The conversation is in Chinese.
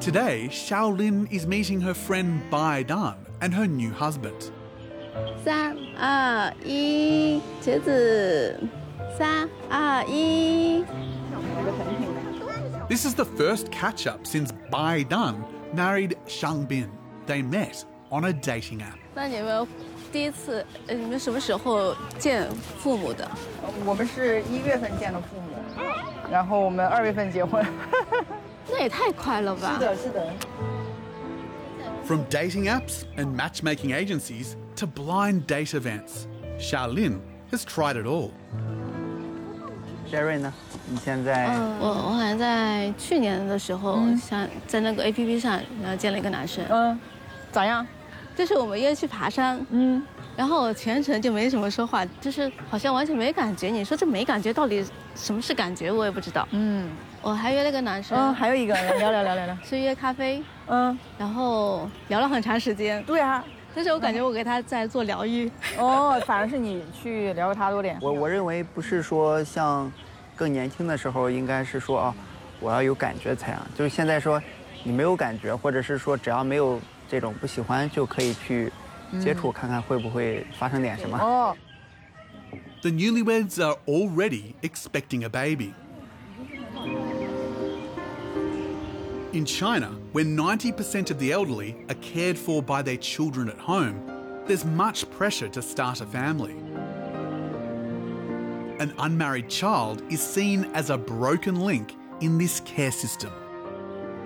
Today, Xiaolin is meeting her friend Bai Dan and her new husband. 3、2、1，茄子。3、2、1。 This is the first catch-up since Bai Dan married Shang Bin. They met on a dating app. 那你们第一次，你们什么时候见父母的？ 我们是1月份见的父母，然后我们2月份结婚。 那也太快了吧！ 是的，是的。 From dating apps and matchmaking agencies to blind date events, Xiaolin has tried it all. Sherry 呢？你现在？ 我好像在去年的时候，像在那个 APP 上，然后见了一个男生。 咋样？ 就是我们约去爬山。然后我全程就没什么说话，就是好像完全没感觉。你说这没感觉到底什么是感觉，我也不知道。我还约了个男生。 还有一个聊。 是约咖啡。然后聊了很长时间。 对啊。 但是我感觉我给他在做疗愈。 反而是你去聊他多点。 我认为不是说像更年轻的时候应该是说我要有感觉才就是现在说你没有感觉，或者是说只要没有这种不喜欢就可以去接触看看会不会发生点什么。 The newlyweds are already expecting a baby. In China, where 90% of the elderly are cared for by their children at home, there's much pressure to start a family. An unmarried child is seen as a broken link in this care system.